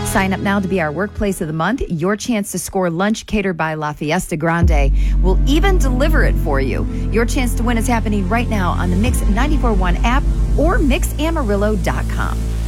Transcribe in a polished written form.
Sign up now to be our workplace of the month. Your chance to score lunch catered by La Fiesta Grande. We'll even deliver it for you. Your chance to win is happening right now on the Mix 94.1 app or mixamarillo.com.